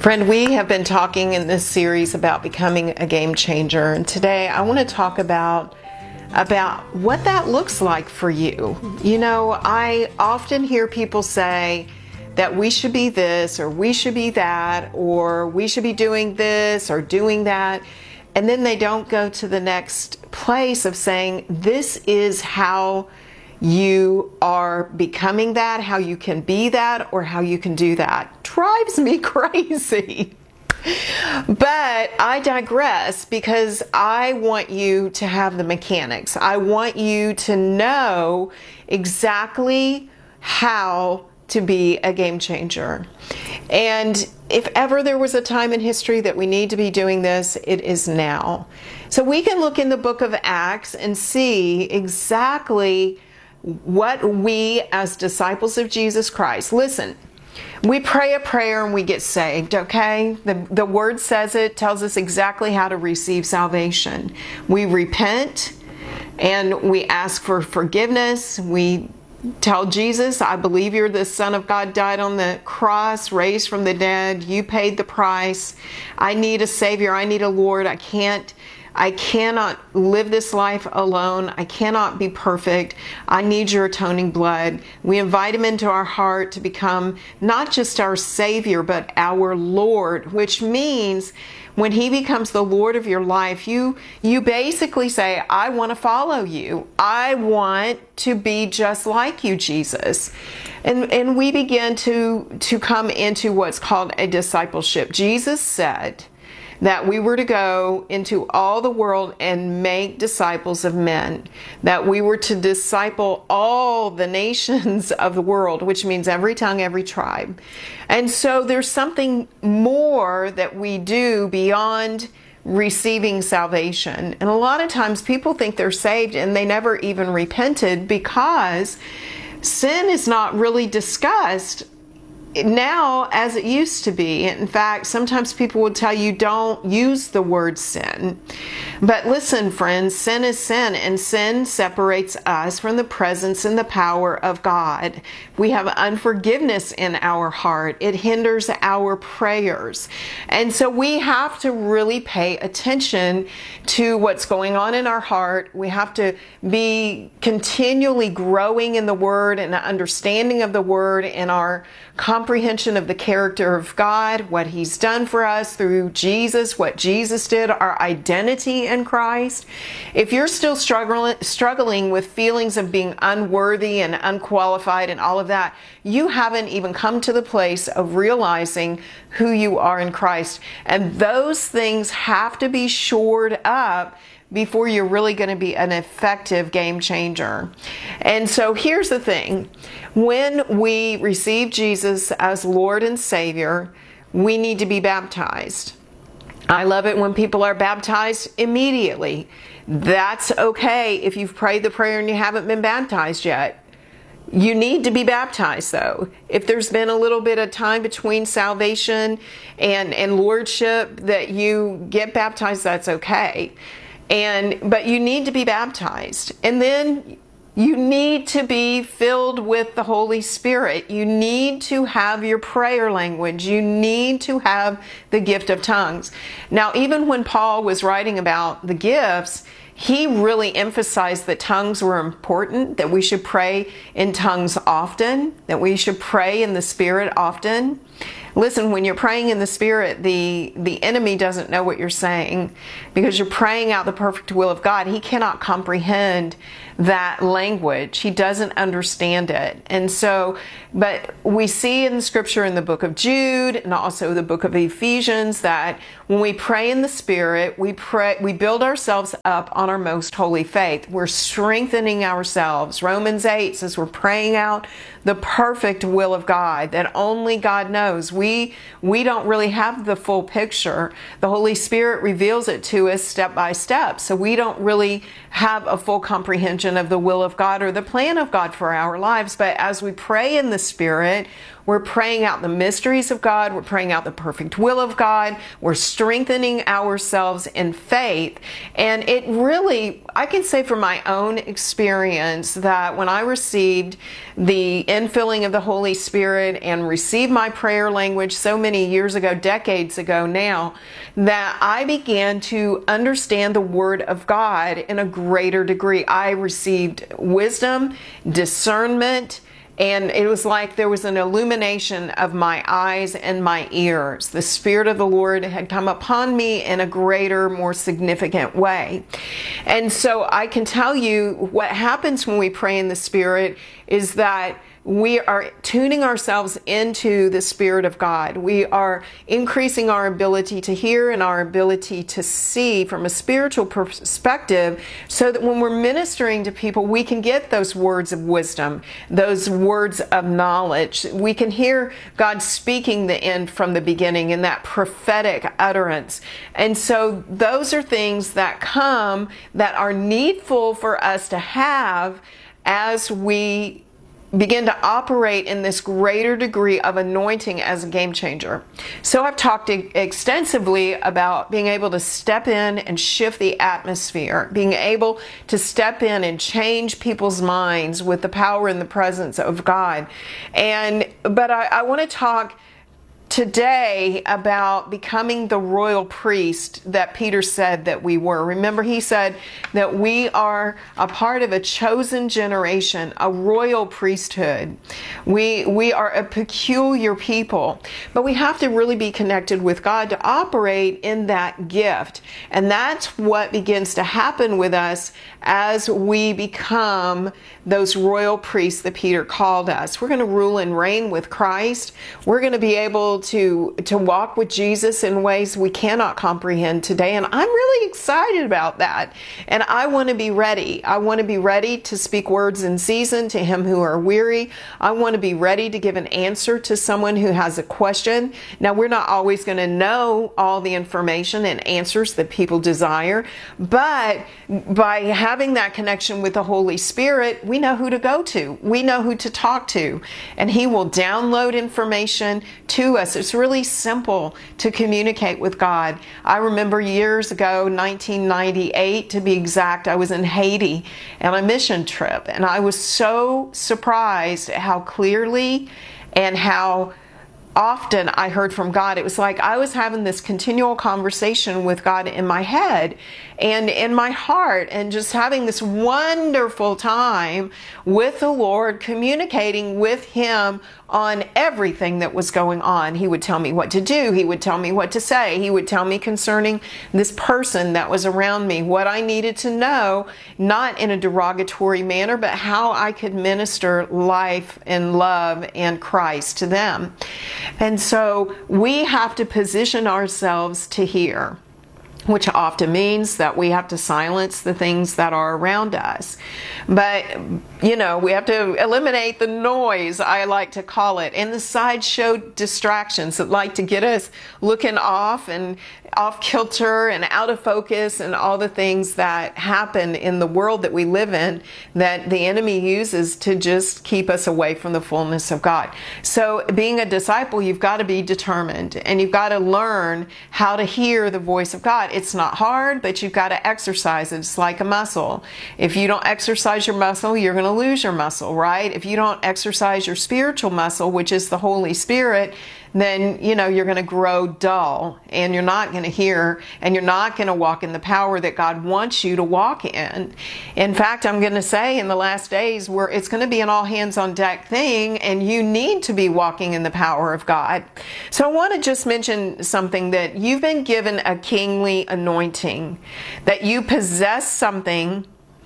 Friend, we have been talking in this series about becoming a game changer, and today I want to talk about what that looks like for you. You know, I often hear people say that we should be this or we should be that or we should be doing this or doing that, and then they don't go to the next place of saying this is how you are becoming that, how you can be that, or how you can do that. Drives me crazy. But I digress because I want you to have the mechanics. I want you to know exactly how to be a game changer. And if ever there was a time in history that we need to be doing this, it is now. So we can look in the book of Acts and see exactly what we as disciples of Jesus Christ, listen, we pray a prayer and we get saved, okay? The word says it, tells us exactly how to receive salvation. We repent and we ask for forgiveness. We tell Jesus, I believe you're the Son of God, died on the cross, raised from the dead. You paid the price. I need a Savior. I need a Lord. I cannot live this life alone. I cannot be perfect. I need your atoning blood. We invite him into our heart to become not just our Savior, but our Lord, which means when he becomes the Lord of your life, you basically say, I want to follow you. I want to be just like you, Jesus. And we begin to come into what's called a discipleship. Jesus said that we were to go into all the world and make disciples of men, that we were to disciple all the nations of the world, which means every tongue, every tribe. And so there's something more that we do beyond receiving salvation. And a lot of times people think they're saved and they never even repented because sin is not really discussed now as it used to be. In fact, sometimes people will tell you don't use the word sin. But listen, friends, sin is sin, and sin separates us from the presence and the power of God. We have unforgiveness in our heart. It hinders our prayers. And so we have to really pay attention to what's going on in our heart. We have to be continually growing in the Word and understanding of the Word and our comprehension of the character of God, what He's done for us through Jesus, what Jesus did, our identity in Christ. If you're still struggling with feelings of being unworthy and unqualified and all of that, you haven't even come to the place of realizing who you are in Christ. And those things have to be shored up before you're really going to be an effective game changer. And so here's the thing. When we receive Jesus as Lord and Savior, we need to be baptized. I love it when people are baptized immediately. That's okay if you've prayed the prayer and you haven't been baptized yet. You need to be baptized though. If there's been a little bit of time between salvation and lordship that you get baptized, that's okay. But you need to be baptized. And then you need to be filled with the Holy Spirit. You need to have your prayer language. You need to have the gift of tongues. Now, even when Paul was writing about the gifts, he really emphasized that tongues were important, that we should pray in tongues often, that we should pray in the Spirit often. Listen, when you're praying in the Spirit, the enemy doesn't know what you're saying because you're praying out the perfect will of God. He cannot comprehend that language. He doesn't understand it. And so, but we see in the scripture in the book of Jude and also the book of Ephesians that when we pray in the Spirit, we build ourselves up on our most holy faith. We're strengthening ourselves. Romans 8 says we're praying out the perfect will of God that only God knows. We don't really have the full picture. The Holy Spirit reveals it to us step by step. So we don't really have a full comprehension of the will of God or the plan of God for our lives. But as we pray in the Spirit, We're praying out the mysteries of God. We're praying out the perfect will of God. We're strengthening ourselves in faith. And it really, I can say from my own experience that when I received the infilling of the Holy Spirit and received my prayer language so many years ago, decades ago now, that I began to understand the Word of God in a greater degree. I received wisdom, discernment, and it was like there was an illumination of my eyes and my ears. The Spirit of the Lord had come upon me in a greater, more significant way. And so I can tell you what happens when we pray in the Spirit is that we are tuning ourselves into the Spirit of God. We are increasing our ability to hear and our ability to see from a spiritual perspective so that when we're ministering to people, we can get those words of wisdom, those words of knowledge. We can hear God speaking the end from the beginning in that prophetic utterance. And so those are things that come that are needful for us to have as we begin to operate in this greater degree of anointing as a game changer. So I've talked extensively about being able to step in and shift the atmosphere, being able to step in and change people's minds with the power and the presence of God. But I want to talk today about becoming the royal priest that Peter said that we were. Remember, he said that we are a part of a chosen generation, a royal priesthood. We are a peculiar people, but we have to really be connected with God to operate in that gift. And that's what begins to happen with us as we become those royal priests that Peter called us. We're going to rule and reign with Christ. We're going to be able to walk with Jesus in ways we cannot comprehend today. And I'm really excited about that. And I want to be ready. I want to be ready to speak words in season to him who are weary. I want to be ready to give an answer to someone who has a question. Now, we're not always going to know all the information and answers that people desire, but by having that connection with the Holy Spirit, we know who to go to. We know who to talk to, and he will download information to us. It's really simple to communicate with God. I remember years ago, 1998 to be exact, I was in Haiti on a mission trip, and I was so surprised at how clearly and how often I heard from God. It was like I was having this continual conversation with God in my head and in my heart, and just having this wonderful time with the Lord, communicating with him on everything that was going on. He would tell me what to do. He would tell me what to say. He would tell me concerning this person that was around me, what I needed to know, not in a derogatory manner, but how I could minister life and love and Christ to them. And so we have to position ourselves to hear, which often means that we have to silence the things that are around us. But, we have to eliminate the noise, I like to call it, and the sideshow distractions that like to get us looking off and off kilter and out of focus, and all the things that happen in the world that we live in that the enemy uses to just keep us away from the fullness of God. So being a disciple, you've got to be determined, and you've got to learn how to hear the voice of God. It's not hard, but you've got to exercise it. It's like a muscle. If you don't exercise your muscle, you're going to lose your muscle, right? If you don't exercise your spiritual muscle, which is the Holy Spirit, then, you're going to grow dull, and you're not going to hear, and you're not going to walk in the power that God wants you to walk in. In fact, I'm going to say in the last days where it's going to be an all hands on deck thing, and you need to be walking in the power of God. So I want to just mention something, that you've been given a kingly anointing, that you possess something,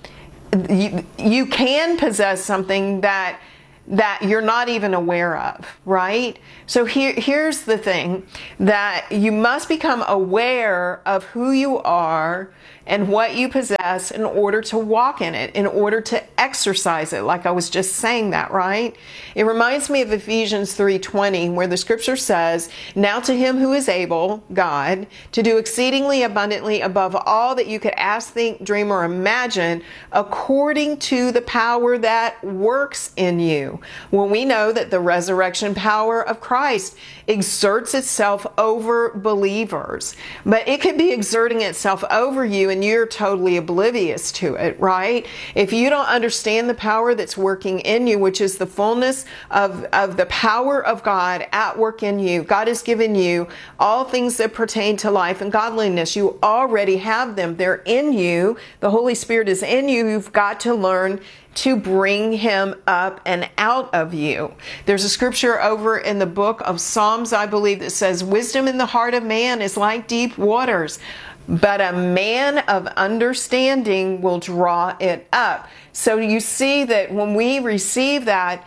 you can possess something that you're not even aware of, right? So here's the thing, that you must become aware of who you are and what you possess in order to walk in it, in order to exercise it, like I was just saying that, right? It reminds me of Ephesians 3:20, where the scripture says, "Now to him who is able, God, to do exceedingly abundantly above all that you could ask, think, dream, or imagine, according to the power that works in you." you? Well, we know that the resurrection power of Christ exerts itself over believers, but it could be exerting itself over you and you're totally oblivious to it, right? If you don't understand the power that's working in you, which is the fullness of the power of God at work in you, God has given you all things that pertain to life and godliness. You already have them. They're in you. The Holy Spirit is in you. You've got to learn to bring him up and out of you. There's a scripture over in the book of Psalms, I believe, that says, wisdom in the heart of man is like deep waters, but a man of understanding will draw it up. So you see that when we receive that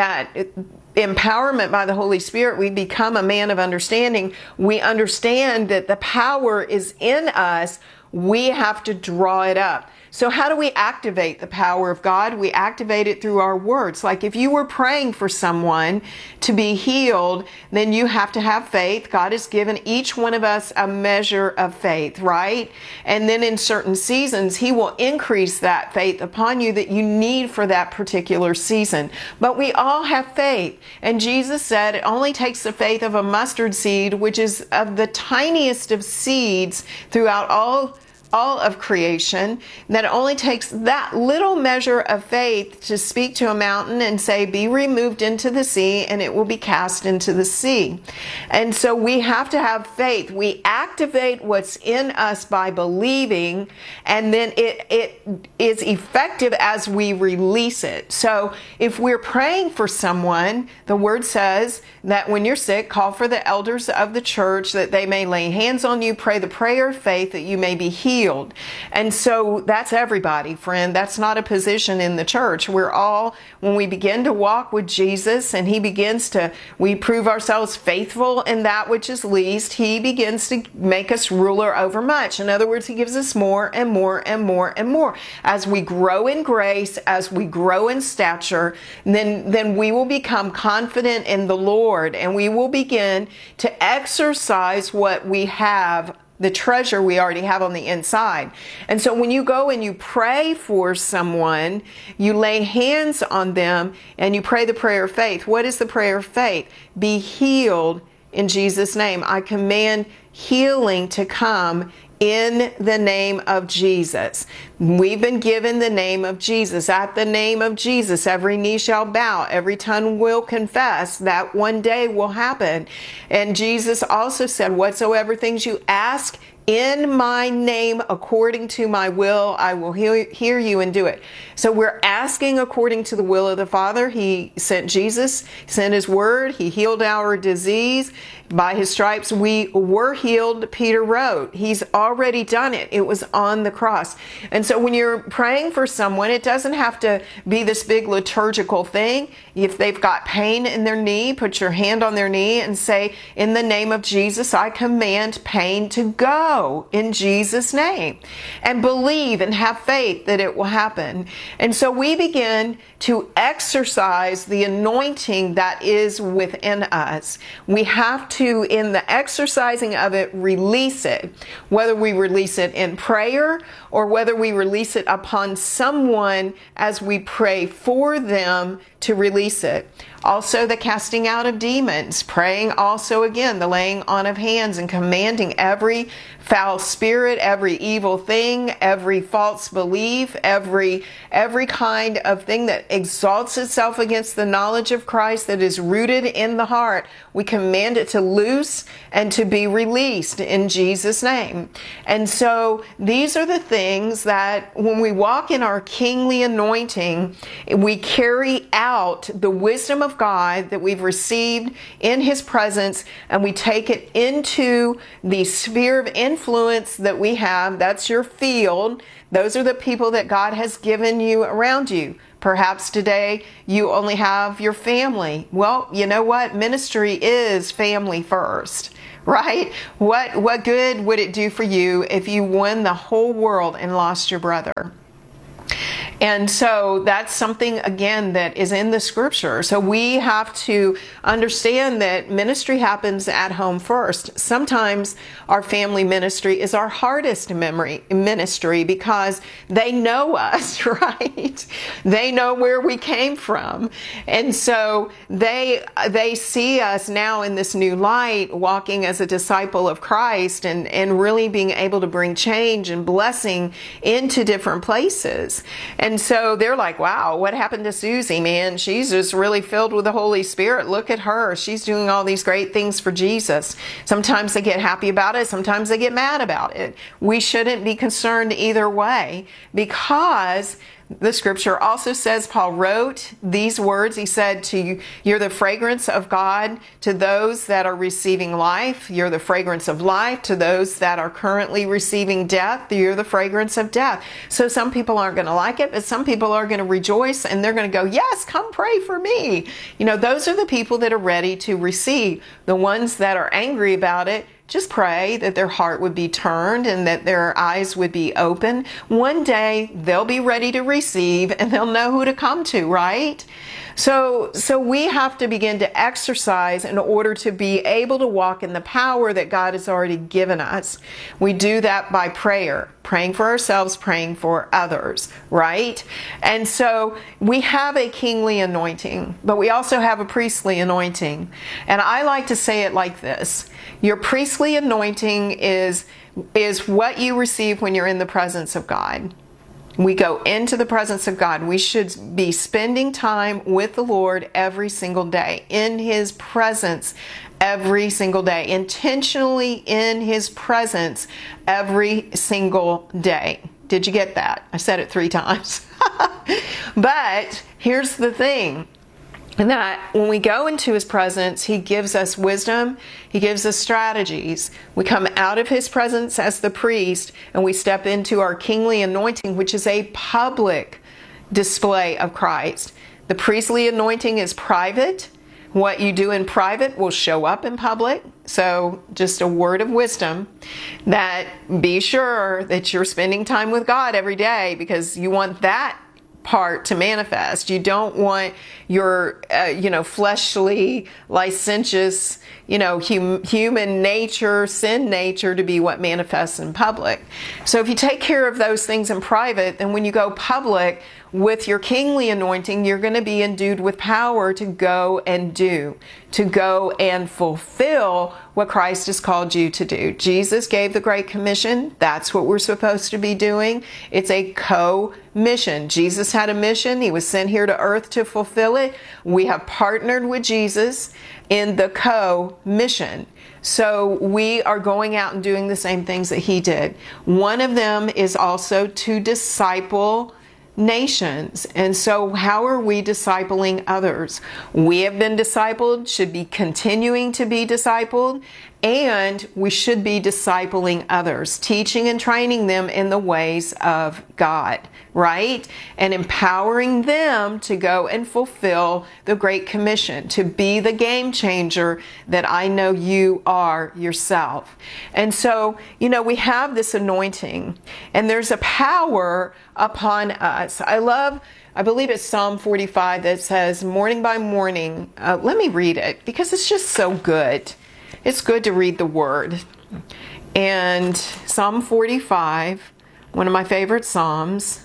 empowerment by the Holy Spirit, we become a man of understanding. We understand that the power is in us. We have to draw it up. So how do we activate the power of God? We activate it through our words. Like if you were praying for someone to be healed, then you have to have faith. God has given each one of us a measure of faith, right? And then in certain seasons, he will increase that faith upon you that you need for that particular season. But we all have faith. And Jesus said it only takes the faith of a mustard seed, which is of the tiniest of seeds throughout all of creation, that it only takes that little measure of faith to speak to a mountain and say, be removed into the sea, and it will be cast into the sea. And so we have to have faith. We activate what's in us by believing, and then it is effective as we release it. So if we're praying for someone, the word says that when you're sick, call for the elders of the church that they may lay hands on you, pray the prayer of faith that you may be healed. And so that's everybody, friend. That's not a position in the church. We're all, when we begin to walk with Jesus and we prove ourselves faithful in that which is least, he begins to make us ruler over much. In other words, he gives us more and more and more and more. As we grow in grace, as we grow in stature, then we will become confident in the Lord, and we will begin to exercise what we have, the treasure we already have on the inside. And so when you go and you pray for someone, you lay hands on them and you pray the prayer of faith. What is the prayer of faith? Be healed in Jesus' name. I command healing to come in the name of Jesus. We've been given the name of Jesus. At the name of Jesus, every knee shall bow, every tongue will confess. That one day will happen. And Jesus also said, whatsoever things you ask in my name, according to my will, I will hear you and do it. So we're asking according to the will of the Father. He sent Jesus, sent his word. He healed our disease. By his stripes we were healed, Peter wrote. He's already done it. It was on the cross. And so when you're praying for someone, it doesn't have to be this big liturgical thing. If they've got pain in their knee, put your hand on their knee and say, in the name of Jesus, I command pain to go in Jesus' name. And believe and have faith that it will happen. And so we begin to exercise the anointing that is within us. We have to, in the exercising of it, release it. Whether we release it in prayer or whether we release it upon someone as we pray for them to release it. Also the casting out of demons, praying also again, the laying on of hands and commanding every foul spirit, every evil thing, every false belief, every kind of thing that exalts itself against the knowledge of Christ that is rooted in the heart. We command it to loose and to be released in Jesus' name. And so these are the things that when we walk in our kingly anointing, we carry out the wisdom of God that we've received in his presence, and we take it into the sphere of influence that we have. That's your field. Those are the people that God has given you around you. Perhaps today you only have your family. Well, you know what? Ministry is family first, right? What good would it do for you if you won the whole world and lost your brother? And so that's something, again, that is in the scripture. So we have to understand that ministry happens at home first. Sometimes our family ministry is our hardest ministry because they know us, right? They know where we came from. And so they see us now in this new light, walking as a disciple of Christ and really being able to bring change and blessing into different places. And so they're like, wow, what happened to Susie, man? She's just really filled with the Holy Spirit. Look at her. She's doing all these great things for Jesus. Sometimes they get happy about it. Sometimes they get mad about it. We shouldn't be concerned either way, because the scripture also says, Paul wrote these words. He said you're the fragrance of God to those that are receiving life. You're the fragrance of life to those that are currently receiving death. You're the fragrance of death. So some people aren't going to like it, but some people are going to rejoice and they're going to go, yes, come pray for me. Those are the people that are ready to receive. The ones that are angry about it, just pray that their heart would be turned and that their eyes would be open. One day they'll be ready to receive and they'll know who to come to, right? So we have to begin to exercise in order to be able to walk in the power that God has already given us. We do that by prayer, praying for ourselves, praying for others, right? And so we have a kingly anointing, but we also have a priestly anointing. And I like to say it like this. Your priestly anointing is what you receive when you're in the presence of God. We go into the presence of God. We should be spending time with the Lord every single day, in His presence every single day, intentionally in His presence every single day. Did you get that? I said it 3 times. But here's the thing. And that when we go into His presence, He gives us wisdom. He gives us strategies. We come out of His presence as the priest and we step into our kingly anointing, which is a public display of Christ. The priestly anointing is private. What you do in private will show up in public. So just a word of wisdom, that be sure that you're spending time with God every day, because you want that part to manifest. You don't want your fleshly, licentious, human nature, sin nature to be what manifests in public. So if you take care of those things in private, then when you go public with your kingly anointing, you're going to be endued with power to go and do, to go and fulfill what Christ has called you to do. Jesus gave the Great Commission. That's what we're supposed to be doing. It's a co-mission. Jesus had a mission. He was sent here to earth to fulfill it. We have partnered with Jesus in the co-mission. So we are going out and doing the same things that He did. One of them is also to disciple nations. And so how are we discipling others? We have been discipled, should be continuing to be discipled, and we should be discipling others, teaching and training them in the ways of God, right? And empowering them to go and fulfill the Great Commission, to be the game changer that I know you are yourself. And so, we have this anointing, and there's a power upon us. I believe it's Psalm 45 that says, morning by morning. Let me read it, because it's just so good. It's good to read the Word. And Psalm 45, one of my favorite Psalms,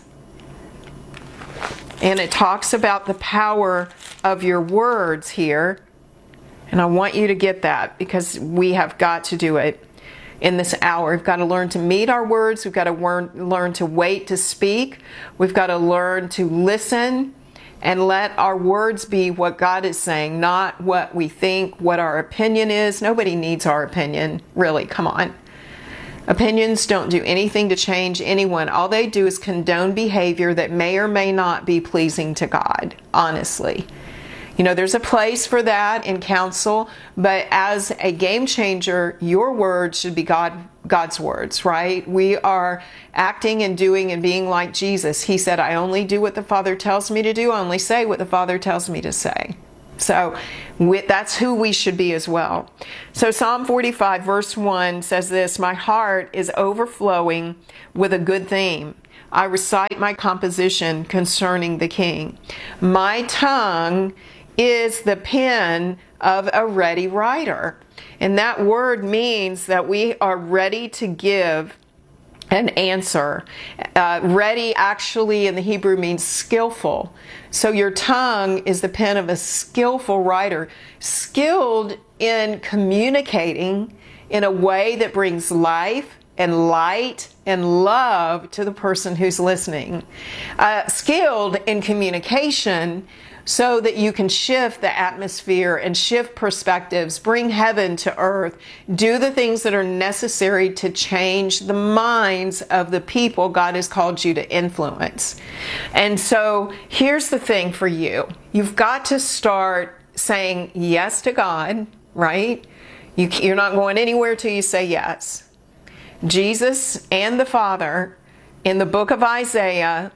and it talks about the power of your words here. And I want you to get that, because we have got to do it in this hour. We've got to learn to meet our words. We've got to learn to wait to speak. We've got to learn to listen and let our words be what God is saying, not what we think, what our opinion is. Nobody needs our opinion, really. Come on. Opinions don't do anything to change anyone. All they do is condone behavior that may or may not be pleasing to God, honestly. There's a place for that in counsel, but as a game changer, your words should be God's words, right? We are acting and doing and being like Jesus. He said, I only do what the Father tells me to do. I only say what the Father tells me to say. So that's who we should be as well. So Psalm 45 verse 1 says this, my heart is overflowing with a good theme. I recite my composition concerning the king. My tongue is the pen of a ready writer. And that word means that we are ready to give an answer. Ready actually in the Hebrew means skillful. So your tongue is the pen of a skillful writer, skilled in communicating in a way that brings life and light and love to the person who's listening. Skilled in communication so that you can shift the atmosphere and shift perspectives, bring heaven to earth, do the things that are necessary to change the minds of the people God has called you to influence. And so here's the thing for you. You've got to start saying yes to God, right? You're not going anywhere till you say yes. Jesus and the Father, in the book of Isaiah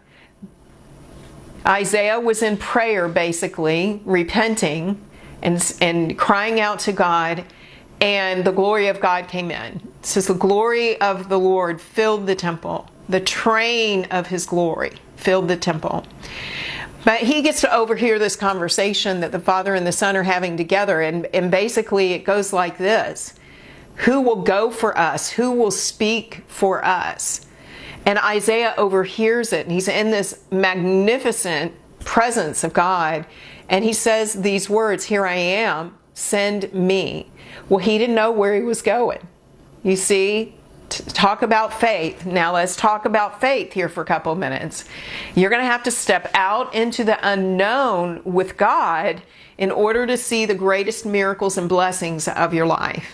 was in prayer, basically, repenting and crying out to God, and the glory of God came in. It says the glory of the Lord filled the temple. The train of his glory filled the temple. But he gets to overhear this conversation that the Father and the Son are having together, and basically it goes like this. Who will go for us? Who will speak for us? And Isaiah overhears it, and he's in this magnificent presence of God, and he says these words, "Here I am, send me." Well, he didn't know where he was going. You see, talk about faith. Now let's talk about faith here for a couple of minutes. You're going to have to step out into the unknown with God in order to see the greatest miracles and blessings of your life.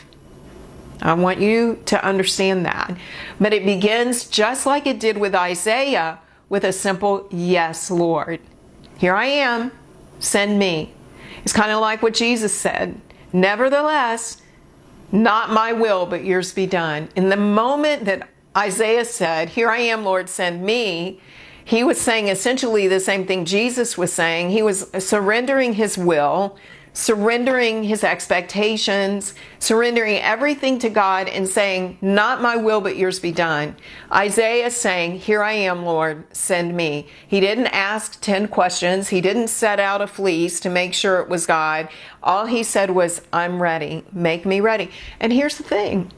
I want you to understand that. But it begins just like it did with Isaiah, with a simple, yes, Lord. Here I am, send me. It's kind of like what Jesus said. Nevertheless, not my will, but yours be done. In the moment that Isaiah said, here I am, Lord, send me, he was saying essentially the same thing Jesus was saying. He was surrendering his will, surrendering his expectations, surrendering everything to God and saying, not my will, but yours be done. Isaiah saying, here I am, Lord, send me. He didn't ask 10 questions. He didn't set out a fleece to make sure it was God. All he said was, I'm ready. Make me ready. And here's the thing.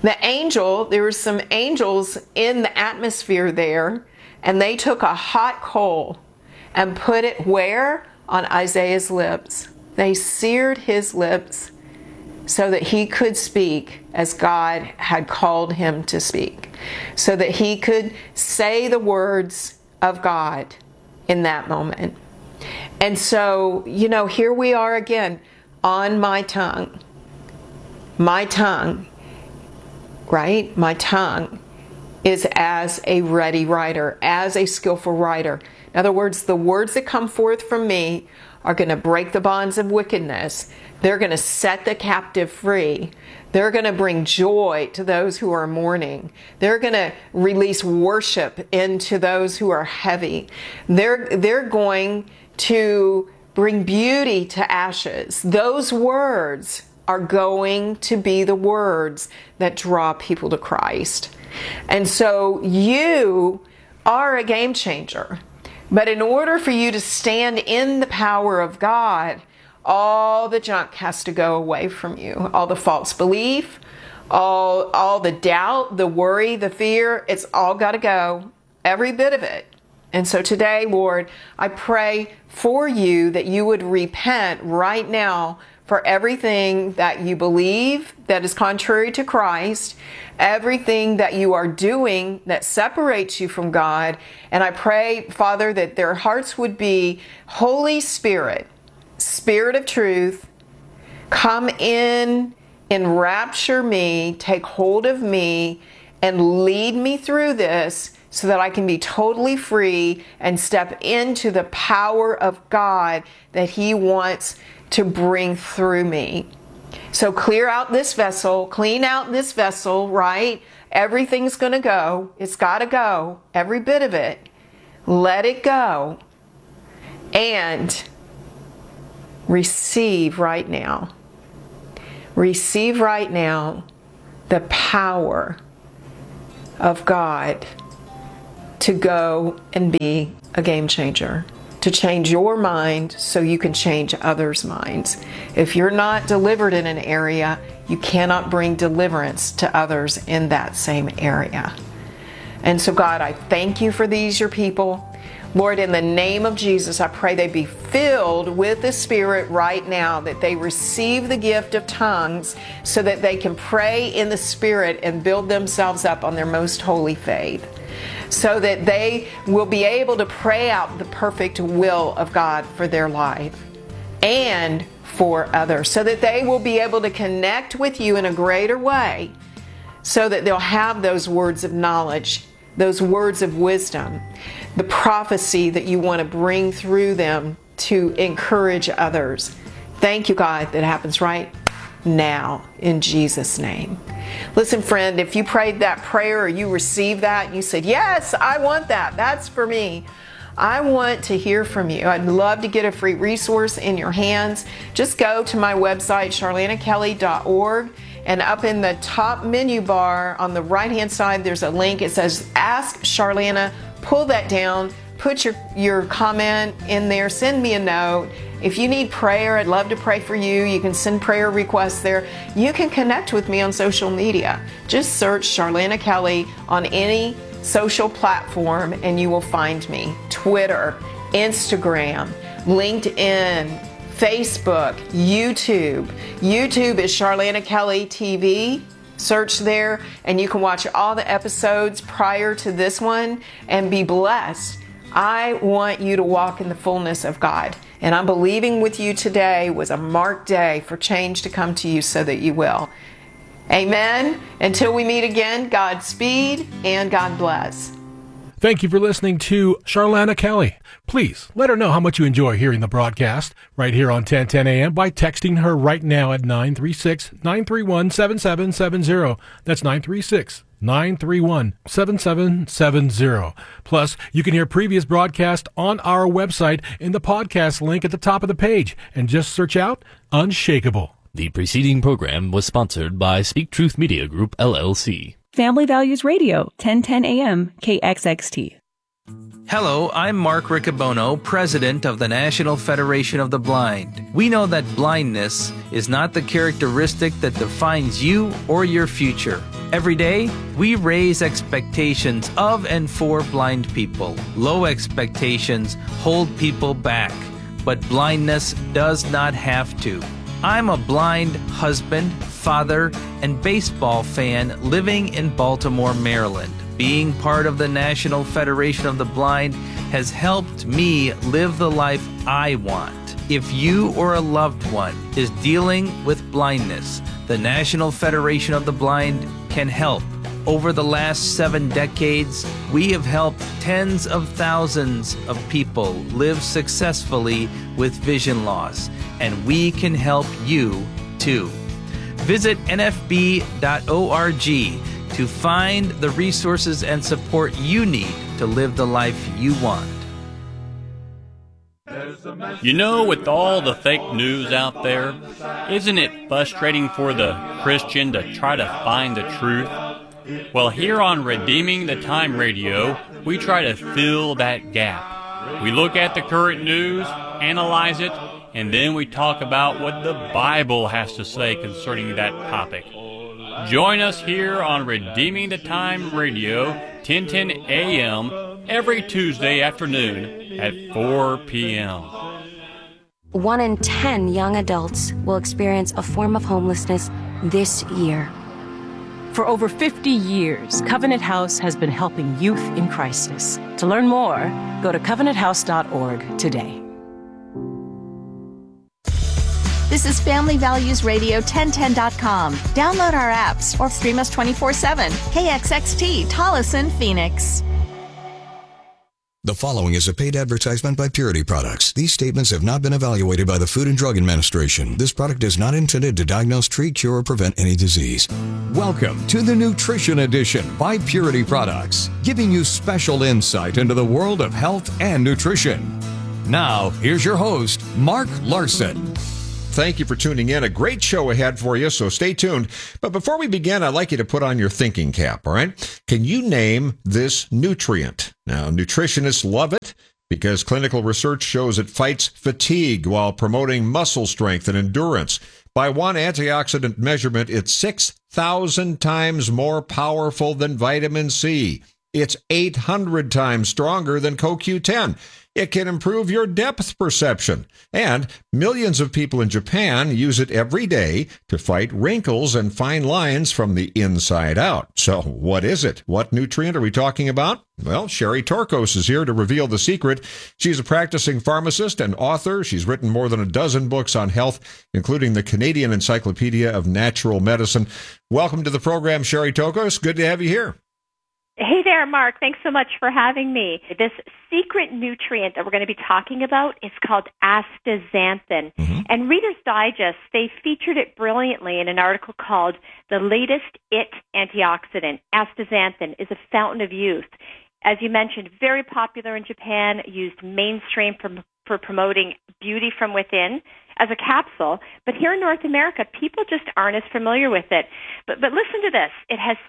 There were some angels in the atmosphere there, and they took a hot coal and put it where? On Isaiah's lips. They seared his lips so that he could speak as God had called him to speak, so that he could say the words of God in that moment. And so, here we are again on my tongue. My tongue, right? My tongue is as a ready writer, as a skillful writer. In other words, the words that come forth from me are going to break the bonds of wickedness. They're going to set the captive free. They're going to bring joy to those who are mourning. They're going to release worship into those who are heavy. They're going to bring beauty to ashes. Those words are going to be the words that draw people to Christ. And so you are a game changer. But in order for you to stand in the power of God, all the junk has to go away from you. All the false belief, all the doubt, the worry, the fear, it's all got to go. Every bit of it. And so today, Lord, I pray for you that you would repent right now for everything that you believe that is contrary to Christ, everything that you are doing that separates you from God. And I pray, Father, that their hearts would be Holy Spirit, Spirit of truth, come in, enrapture me, take hold of me, and lead me through this so that I can be totally free and step into the power of God that He wants to bring through me. So clear out this vessel, clean out this vessel, right? Everything's going to go. It's got to go. Every bit of it. Let it go. And receive right now. Receive right now the power of God to go and be a game changer, to change your mind so you can change others' minds. If you're not delivered in an area, you cannot bring deliverance to others in that same area. And so, God, I thank you for these, your people. Lord, in the name of Jesus, I pray they be filled with the Spirit right now, that they receive the gift of tongues so that they can pray in the Spirit and build themselves up on their most holy faith, so that they will be able to pray out the perfect will of God for their life and for others, so that they will be able to connect with you in a greater way, so that they'll have those words of knowledge, those words of wisdom, the prophecy that you want to bring through them to encourage others. Thank you, God, that happens right now in Jesus' name. Listen, friend, if you prayed that prayer or you received that and you said, yes, I want that, that's for me, I want to hear from you. I'd love to get a free resource in your hands. Just go to my website, charlanakelly.org, and up in the top menu bar on the right-hand side, there's a link. It says, Ask Charlana. Pull that down, put your comment in there, send me a note. If you need prayer, I'd love to pray for you. You can send prayer requests there. You can connect with me on social media. Just search Charlana Kelly on any social platform and you will find me. Twitter, Instagram, LinkedIn, Facebook, YouTube. YouTube is Charlana Kelly TV. Search there and you can watch all the episodes prior to this one and be blessed. I want you to walk in the fullness of God. And I'm believing with you today was a marked day for change to come to you so that you will. Amen. Until we meet again, Godspeed and God bless. Thank you for listening to Charlana Kelly. Please let her know how much you enjoy hearing the broadcast right here on 1010 AM by texting her right now at 936-931-7770. That's 936-931-7770. Plus, you can hear previous broadcasts on our website in the podcast link at the top of the page and just search out Unshakable. The preceding program was sponsored by Speak Truth Media Group, LLC. Family Values Radio, 1010 AM, KXXT. Hello, I'm Mark Riccobono, President of the National Federation of the Blind. We know that blindness is not the characteristic that defines you or your future. Every day, we raise expectations of and for blind people. Low expectations hold people back, but blindness does not have to. I'm a blind husband, father, and baseball fan living in Baltimore, Maryland. Being part of the National Federation of the Blind has helped me live the life I want. If you or a loved one is dealing with blindness, the National Federation of the Blind can help. Over the last 7 decades, we have helped tens of thousands of people live successfully with vision loss, and we can help you too. Visit nfb.org to find the resources and support you need to live the life you want. You know, with all the fake news out there, isn't it frustrating for the Christian to try to find the truth? Well, here on Redeeming the Time Radio, we try to fill that gap. We look at the current news, analyze it, and then we talk about what the Bible has to say concerning that topic. Join us here on Redeeming the Time Radio, 1010 AM, every Tuesday afternoon at 4 p.m. 1 in 10 young adults will experience a form of homelessness this year. For over 50 years, Covenant House has been helping youth in crisis. To learn more, go to covenanthouse.org today. This is Family Values Radio 1010.com. Download our apps or stream us 24/7. KXXT, Tolleson, Phoenix. The following is a paid advertisement by Purity Products. These statements have not been evaluated by the Food and Drug Administration. This product is not intended to diagnose, treat, cure, or prevent any disease. Welcome to the Nutrition Edition by Purity Products, giving you special insight into the world of health and nutrition. Now, here's your host, Mark Larson. Thank you for tuning in. A great show ahead for you, so stay tuned. But before we begin, I'd like you to put on your thinking cap, all right? Can you name this nutrient? Now, nutritionists love it because clinical research shows it fights fatigue while promoting muscle strength and endurance. By one antioxidant measurement, it's 6,000 times more powerful than vitamin C. It's 800 times stronger than CoQ10. It can improve your depth perception. And millions of people in Japan use it every day to fight wrinkles and fine lines from the inside out. So what is it? What nutrient are we talking about? Well, Sherry Torkos is here to reveal the secret. She's a practicing pharmacist and author. She's written more than a dozen books on health, including the Canadian Encyclopedia of Natural Medicine. Welcome to the program, Sherry Torkos. Good to have you here. Hey there, Mark. Thanks so much for having me. This secret nutrient that we're going to be talking about is called astaxanthin. And Reader's Digest, they featured it brilliantly in an article called The Latest IT Antioxidant. Astaxanthin is a fountain of youth. As you mentioned, very popular in Japan, used mainstream for promoting beauty from within as a capsule. But here in North America, people just aren't as familiar with it. But listen to this. It has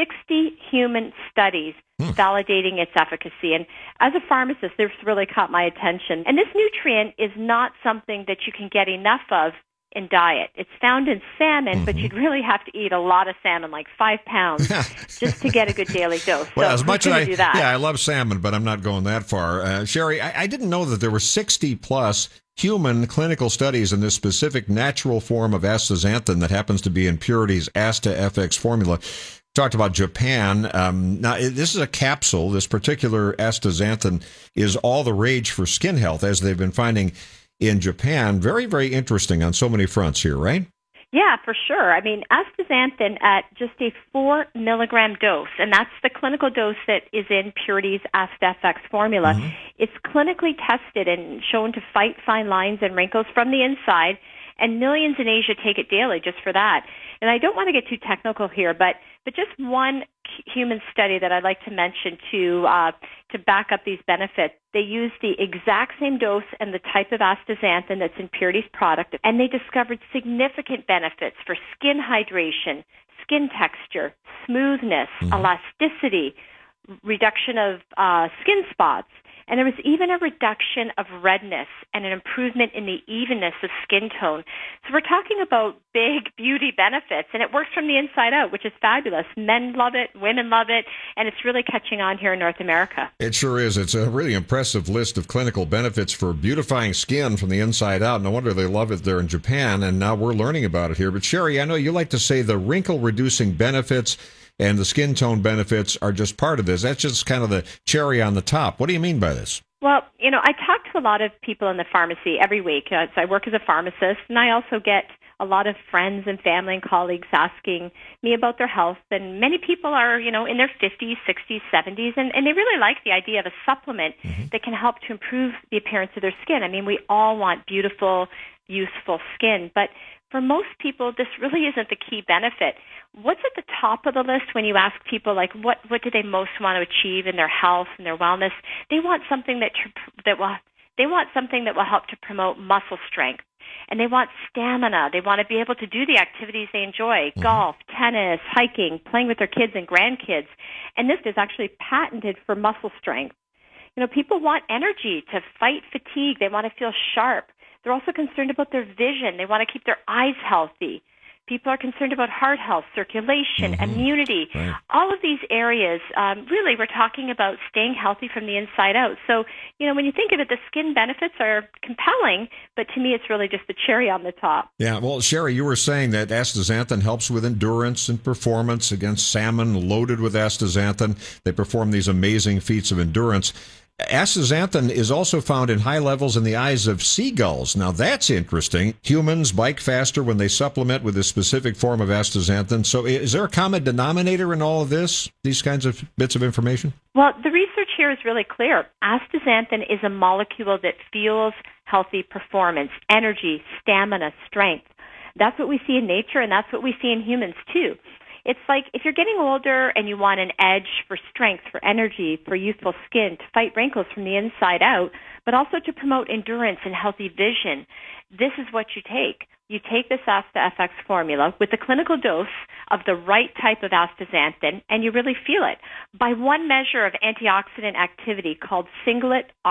60 human studies validating its efficacy. And as a pharmacist, this really caught my attention. And this nutrient is not something that you can get enough of in diet. It's found in salmon, but you'd really have to eat a lot of salmon, like 5 pounds, just to get a good daily dose. Well, so as much as I love salmon, but I'm not going that far. Sherry, I didn't know that there were 60 plus human clinical studies in this specific natural form of astaxanthin that happens to be in Purity's AstaFX formula. Talked about Japan. Now, this is a capsule. This particular astaxanthin is all the rage for skin health, as they've been finding in Japan. Very, very interesting on so many fronts here, right? Yeah, for sure. I mean, astaxanthin at just a 4 milligram dose, and that's the clinical dose that is in Purity's AstaFX formula. It's clinically tested and shown to fight fine lines and wrinkles from the inside, and millions in Asia take it daily just for that. And I don't want to get too technical here, but just one human study that I'd like to mention to back up these benefits. They used the exact same dose and the type of astaxanthin that's in Purity's product, and they discovered significant benefits for skin hydration, skin texture, smoothness, elasticity, reduction of skin spots. And there was even a reduction of redness and an improvement in the evenness of skin tone. So we're talking about big beauty benefits, and it works from the inside out, which is fabulous. Men love it, women love it, and it's really catching on here in North America. It sure is. It's a really impressive list of clinical benefits for beautifying skin from the inside out. No wonder they love it there in Japan, and now we're learning about it here. But Sherry, I know you like to say the wrinkle-reducing benefits and the skin tone benefits are just part of this. That's just kind of the cherry on the top. What do you mean by this? Well, I talk to a lot of people in the pharmacy every week. So I work as a pharmacist, and I also get a lot of friends and family and colleagues asking me about their health. And many people are, in their 50s, 60s, 70s, and they really like the idea of a supplement that can help to improve the appearance of their skin. I mean, we all want beautiful, youthful skin, but for most people, this really isn't the key benefit. What's at the top of the list when you ask people, like, what do they most want to achieve in their health and their wellness? They want something that will help to promote muscle strength, and they want stamina. They want to be able to do the activities they enjoy: golf, tennis, hiking, playing with their kids and grandkids. And this is actually patented for muscle strength. People want energy to fight fatigue. They want to feel sharp. They're also concerned about their vision. They want to keep their eyes healthy. People are concerned about heart health, circulation, immunity. Right. All of these areas, really, we're talking about staying healthy from the inside out. So, when you think of it, the skin benefits are compelling, but to me, it's really just the cherry on the top. Yeah, well, Sherry, you were saying that astaxanthin helps with endurance and performance against salmon loaded with astaxanthin. They perform these amazing feats of endurance. Astaxanthin is also found in high levels in the eyes of seagulls. Now, that's interesting. Humans bike faster when they supplement with a specific form of astaxanthin. So is there a common denominator in all of this, these kinds of bits of information? Well, the research here is really clear. Astaxanthin is a molecule that fuels healthy performance, energy, stamina, strength. That's what we see in nature, and that's what we see in humans, too. It's like if you're getting older and you want an edge for strength, for energy, for youthful skin, to fight wrinkles from the inside out, but also to promote endurance and healthy vision, this is what you take. You take this AstaFX formula with the clinical dose of the right type of astaxanthin, and you really feel it. By one measure of antioxidant activity called singlet